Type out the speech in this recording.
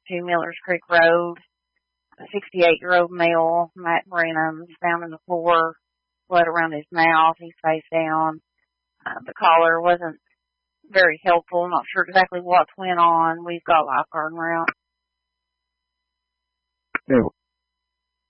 to Millers Creek Road. A 68-year-old male, Matt Brenham, found on the floor, blood around his mouth. He's face down. The caller wasn't very helpful. Not sure exactly what went on. We've got lifeguard en route. Yeah,